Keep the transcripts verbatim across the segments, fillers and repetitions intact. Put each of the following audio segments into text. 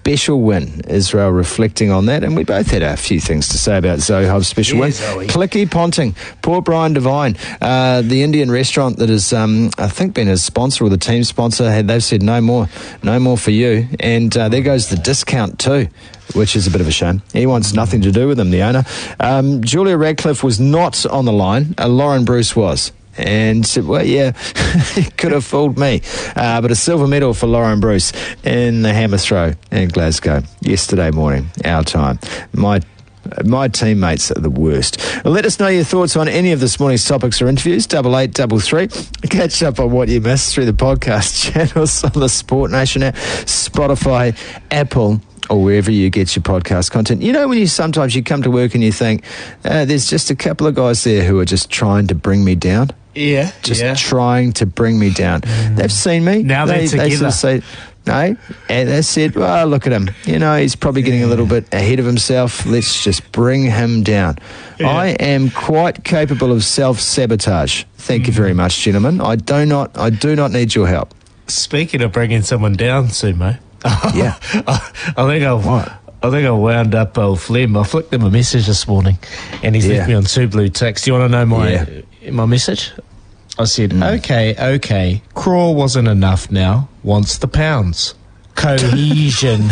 special win. Israel reflecting on that, and we both had a few things to say about Zohov's special yeah, win. Zoe. Clicky Ponting, poor Brian Devine, uh, the Indian restaurant that has, um, I think, been his sponsor or the team sponsor, had they've said no more, no more for you, and uh, there goes the discount too, which is a bit of a shame. He wants nothing to do with him, the owner. Um, Julia Radcliffe was not on the line. Uh, Lauren Bruce was. And said, well, yeah, he could have fooled me. Uh, but a silver medal for Lauren Bruce in the hammer throw in Glasgow yesterday morning, our time. My My teammates are the worst. Let us know your thoughts on any of this morning's topics or interviews. Double eight, double three. Catch up on what you missed through the podcast channels on the Sport Nation app, Spotify, Apple, or wherever you get your podcast content. You know, when you sometimes you come to work and you think, uh, there's just a couple of guys there who are just trying to bring me down. Yeah, Just yeah. trying to bring me down. Mm. They've seen me. Now they, they're they together. sort of say, no, and they said, well, look at him. You know, he's probably getting a little bit ahead of himself. Let's just bring him down. Yeah. I am quite capable of self-sabotage. Thank mm. you very much, gentlemen. I do not, I do not need your help. Speaking of bringing someone down, Sumo. Yeah. I, I think I've... What? I think I wound up old Flem. I flicked him a message this morning, and he's Yeah. left me on two blue ticks. Do you want to know my Yeah. my message? I said, Mm. okay, okay, crawl wasn't enough now, wants the pounds. Cohesion.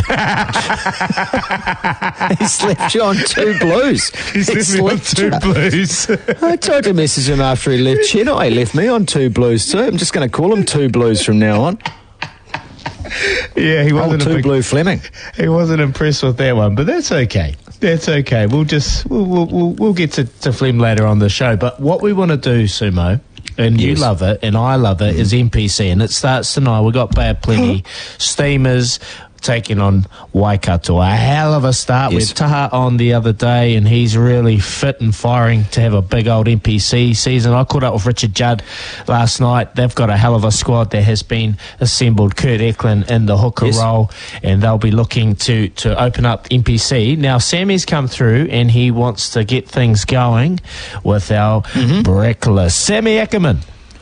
He's left you on two blues. He's left me on two blues. I tried to message him after he left Chennai. He left me on two blues too. I'm just going to call him two blues from now on. Yeah, he wasn't Old a two big, blue Fleming. He wasn't impressed with that one, but that's okay. That's okay. We'll just we'll we'll, we'll, we'll get to, to Flem later on the show. But what we want to do, Sumo, and you Yes. love it, and I love it, mm. is N P C, and it starts tonight. We've got Bad Plenty, Steamers taking on Waikato. A hell of a start. Yes. With Taha on the other day, and he's really fit and firing to have a big old N P C season. I caught up with Richard Judd last night. They've got a hell of a squad that has been assembled. Kurt Eklund in the hooker Yes. role, and they'll be looking to, to open up N P C. Now, Sammy's come through, and he wants to get things going with our mm-hmm. breakfast. Sammy Ackerman.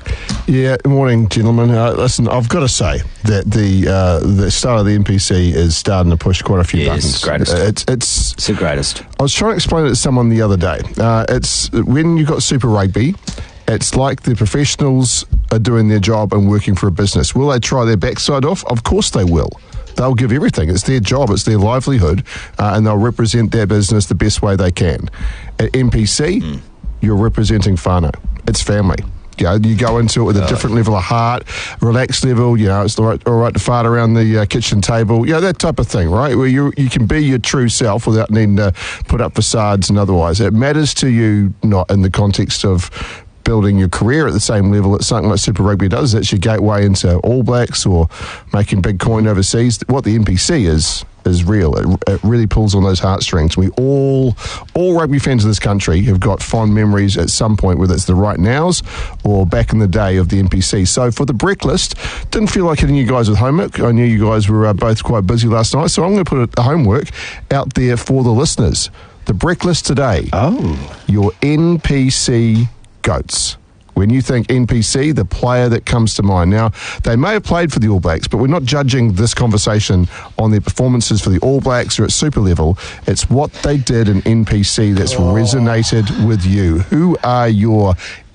Yeah, good morning, gentlemen. Uh, listen, I've got to say that the uh, the start of the N P C is starting to push quite a few Yes, buttons. it's the greatest. Uh, it's, it's, It's the greatest. I was trying to explain it to someone the other day. Uh, it's when you've got Super Rugby, it's like the professionals are doing their job and working for a business. Will they try their backside off? Of course they will. They'll give everything. It's their job. It's their livelihood. Uh, and they'll represent their business the best way they can. At N P C, mm. you're representing whānau. It's family. You know, you go into it with a different level of heart, relaxed level, you know, it's all right, all right to fart around the uh, kitchen table, you know, that type of thing, right? Where you you can be your true self without needing to put up facades and otherwise. It matters to you not in the context of building your career at the same level that something like Super Rugby does. That's your gateway into All Blacks or making big coin overseas. What the N P C is, is real. It, it really pulls on those heartstrings. We all, all rugby fans in this country have got fond memories at some point, whether it's the right nows or back in the day of the N P C. So for the breakfast, didn't feel like hitting you guys with homework. I knew you guys were uh, both quite busy last night, so I'm going to put a homework out there for the listeners. The breakfast today. Oh. Your N P C goats. When you think N P C, the player that comes to mind. Now, they may have played for the All Blacks, but we're not judging this conversation on their performances for the All Blacks or at super level. It's what they did in N P C that's oh. resonated with you. Who are your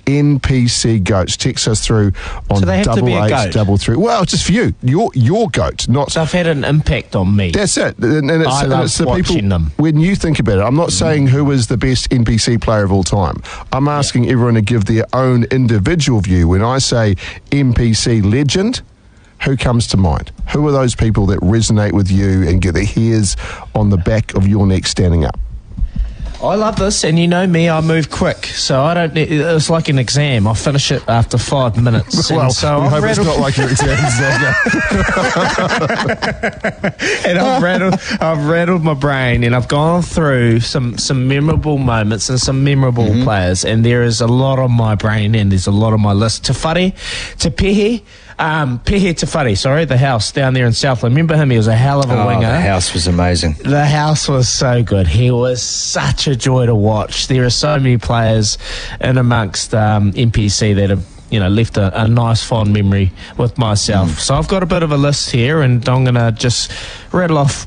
N P C goats? Text us through on so they have double to be a eight goat. double three. Well, just for you, your your goat, not. So I've had an impact on me. That's it. And, and it's, I and love it's the watching people, them. When you think about it, I'm not saying who is the best N P C player of all time. I'm asking yeah. everyone to give their own individual view. When I say N P C legend, who comes to mind? Who are those people that resonate with you and get the hairs on the back of your neck standing up? I love this, and you know me, I move quick, so I don't. It's like an exam. I finish it after five minutes. Well, and so we I've hope rattled, it's not like your exams. and I've rattled, I've rattled my brain, and I've gone through some some memorable moments and some memorable mm-hmm. players, and there is a lot on my brain, and there's a lot on my list. Te Whare, Te Pehe. Um, Pehe Te Whare, sorry, the house down there in Southland. Remember him? He was a hell of a oh, winger. The house was amazing. The house was so good. He was such a joy to watch. There are so many players in amongst um, N P C that have, you know, left a, a nice fond memory with myself. Mm. So I've got a bit of a list here, and I'm going to just rattle off